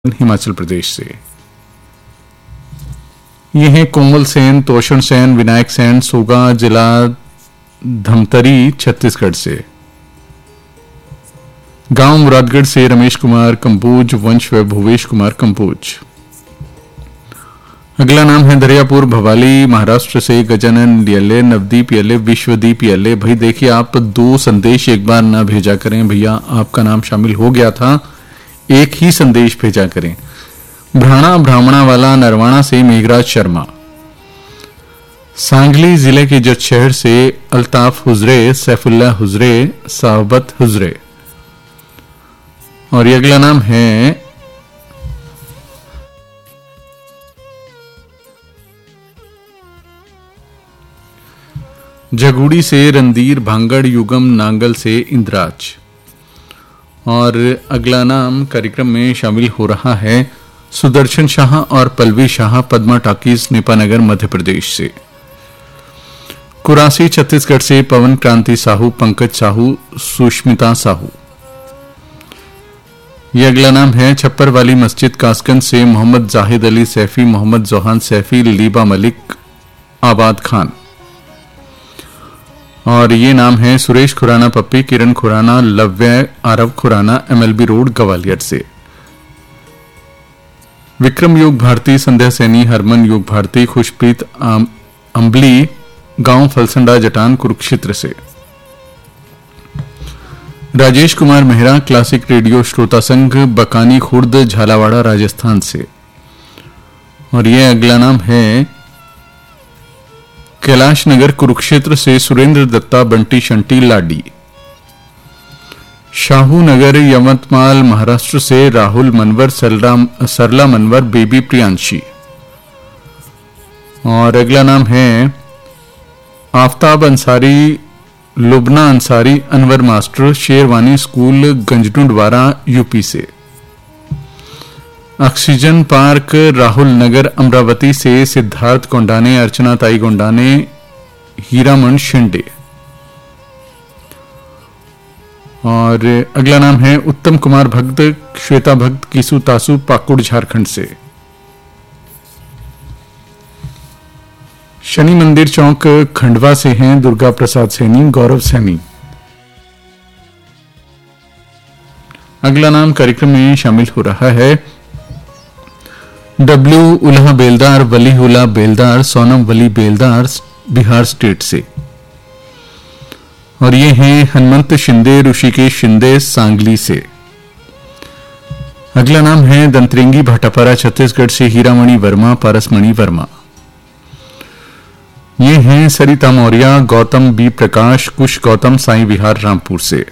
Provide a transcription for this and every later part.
हिमाचल प्रदेश से। ये हैं कोमल सेन, तोषण सेन, विनायक सेन, सोगा, जिला धमतरी, छत्तीसगढ़ से। गांव मुरादगढ़ से रमेश कुमार कंबोज, वंश व भुवेश कुमार कंबोज। अगला नाम है दरियापुर भवाली, महाराष्ट्र से गजानन लियले, नवदीप यले, विश्वदीप यले। भाई देखिए, आप दो संदेश एक बार ना भेजा करें भैया, आपका नाम शामिल हो गया था, एक ही संदेश भेजा करें। भ्राणा ब्राह्मणा वाला नरवाणा से मेघराज शर्मा। सांगली जिले के जज शहर से अल्ताफ हुजरे, सैफुल्ला हुजरे, साहबत हुजरे। और ये अगला नाम है जगुड़ी से रणधीर, भांगड़ युगम, नांगल से इंद्राज। और अगला नाम कार्यक्रम में शामिल हो रहा है सुदर्शन शाह और पल्लवी शाह, पद्मा टाकीज, नेपानगर, मध्य प्रदेश से। कुरासी छत्तीसगढ़ से पवन क्रांति साहू, पंकज साहू, सुष्मिता साहू। यह अगला नाम है छप्पर वाली मस्जिद, कासगंज से मोहम्मद जाहिद अली सैफी, मोहम्मद जोहान सैफी, लीबा मलिक, आबाद खान। और ये नाम है सुरेश खुराना पप्पी, किरण खुराना, लव्य आरव खुराना, एमएलबी रोड, ग्वालियर से। विक्रम योग भारती, संध्या सैनी, हरमन योग भारती, खुशप्रीत अंबली, गांव फलसंडा, जटान, कुरुक्षेत्र से। राजेश कुमार मेहरा, क्लासिक रेडियो श्रोता संघ, बकानी खुर्द, झालावाड़ा, राजस्थान से। और यह अगला नाम है कैलाश नगर, कुरुक्षेत्र से सुरेंद्र दत्ता, बंटी शंटी, लाडी। शाहू नगर, यवतमाल, महाराष्ट्र से राहुल मनवर, सरला मनवर, बेबी प्रियांशी। और अगला नाम है Aftab Ansari, Lubna Ansari, Anwar master, sherwani school, Ganjdundwara, UP से। ऑक्सीजन पार्क, राहुल नगर, अमरावती से सिद्धार्थ गोंडाने, अर्चना ताई गोंडाने, हीरामन शिंदे। और अगला नाम है उत्तम कुमार भक्त, श्वेता भक्त, किसु तासु, पाकुड़, झारखंड से। शनि मंदिर चौक, खंडवा से हैं दुर्गा प्रसाद सैनी, गौरव सैनी। अगला नाम कार्यक्रम में शामिल हो रहा है डब्ल्यू उल्हा बेलदार, वली उल्हा बेलदार, सोनम वली बेलदार, बिहार स्टेट से। और ये हैं हनुमंत शिंदे, ऋषिकेश शिंदे, सांगली से। अगला नाम है दंतरेंगी भाटापारा, छत्तीसगढ़ से हीरामणि वर्मा, पारसमणि वर्मा। ये हैं सरिता मौर्य, गौतम बी प्रकाश, कुश गौतम, साई विहार, रामपुर से।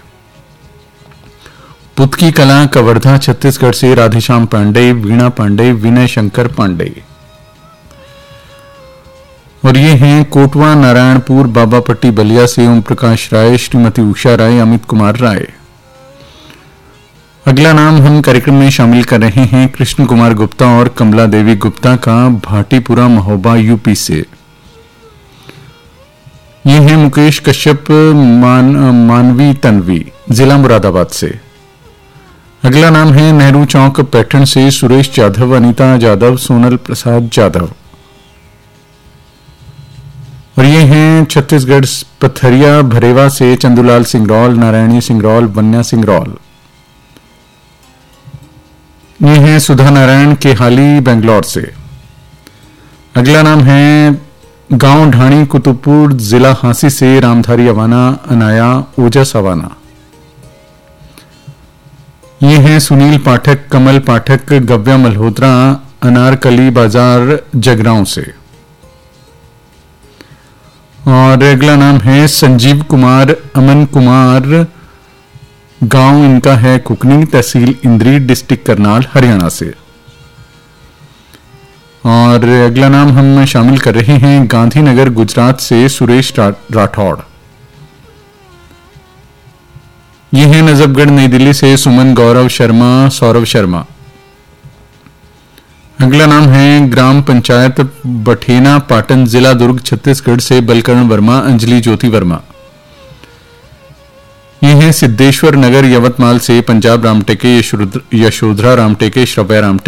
पुतकी कला, कवर्धा, छत्तीसगढ़ से राधेश्याम पांडे, वीणा पांडे, विनय शंकर पांडे। और ये हैं कोटवा नारायणपुर, बाबापट्टी, बलिया से ओम प्रकाश राय, श्रीमती उषा राय, अमित कुमार राय। अगला नाम हम कार्यक्रम में शामिल कर रहे हैं कृष्ण कुमार गुप्ता और कमला देवी गुप्ता का, भाटीपुरा, महोबा, यूपी से। ये हैं मुकेश कश्यप, मानवी तन्वी, जिला मुरादाबाद से। अगला नाम है नेहरू चौक, पैठण से सुरेश जाधव, अनीता जाधव, सोनल प्रसाद जाधव। और ये हैं छत्तीसगढ़ पथरिया भरेवा से चंदूलाल सिंगरौल, नारायणी सिंगरौल, वन्या सिंगरौल। ये हैं सुधा नारायण केहाली, बेंगलोर से। अगला नाम है गांव ढाणी, कुतुबपुर, जिला हांसी से रामधारी अवाना, अनाया, ओजस अवाना। ये हैं सुनील पाठक, कमल पाठक, गव्या मल्होत्रा, अनारकली बाजार, जगरांव से। और अगला नाम है संजीव कुमार, अमन कुमार, गांव इनका है कुकनी, तहसील इंद्री, डिस्ट्रिक्ट करनाल, हरियाणा से। और अगला नाम हम शामिल कर रहे हैं गांधीनगर, गुजरात से सुरेश राठौड़। ये है नजफगढ़, नई दिल्ली से सुमन गौरव शर्मा, सौरभ शर्मा। अगला नाम है ग्राम पंचायत बठेना, पाटन, जिला दुर्ग, छत्तीसगढ़ से बलकर्ण वर्मा, अंजलि ज्योति वर्मा। ये है हैं सिद्धेश्वर नगर यवतमाल से पंजाब रामटेके, यशोधरा रामटेके, श्रव्या रामटेके।